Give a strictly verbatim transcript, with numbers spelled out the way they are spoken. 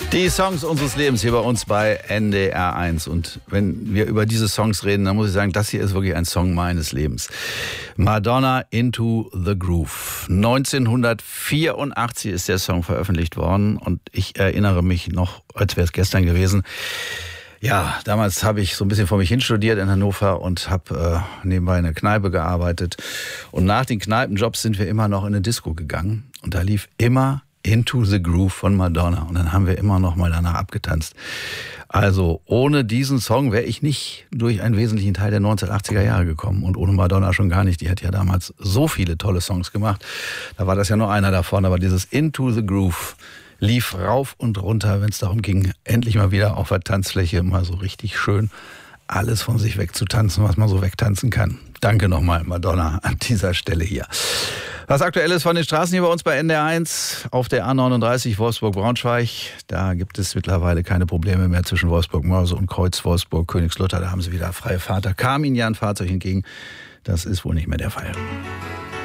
Die Songs unseres Lebens hier bei uns bei N D R eins. Und wenn wir über diese Songs reden, dann muss ich sagen, das hier ist wirklich ein Song meines Lebens. Madonna, Into the Groove. neunzehnhundertvierundachtzig ist der Song veröffentlicht worden und ich erinnere mich noch, als wäre es gestern gewesen. Ja, damals habe ich so ein bisschen vor mich hin studiert in Hannover und habe äh, nebenbei in einer Kneipe gearbeitet. Und nach den Kneipenjobs sind wir immer noch in eine Disco gegangen. Und da lief immer Into the Groove von Madonna. Und dann haben wir immer noch mal danach abgetanzt. Also ohne diesen Song wäre ich nicht durch einen wesentlichen Teil der neunzehnhundertachtziger Jahre gekommen. Und ohne Madonna schon gar nicht. Die hat ja damals so viele tolle Songs gemacht. Da war das ja nur einer davon. Aber dieses Into the Groove lief rauf und runter, wenn es darum ging, endlich mal wieder auf der Tanzfläche mal so richtig schön alles von sich wegzutanzen, was man so wegtanzen kann. Danke nochmal, Madonna, an dieser Stelle hier. Was aktuell ist von den Straßen hier bei uns bei N D R eins auf der A neununddreißig Wolfsburg-Braunschweig. Da gibt es mittlerweile keine Probleme mehr zwischen Wolfsburg-Mörse und Kreuz Wolfsburg-Königslutter. Da haben sie wieder freie Fahrt. Da kam ihnen ja ein Fahrzeug entgegen. Das ist wohl nicht mehr der Fall.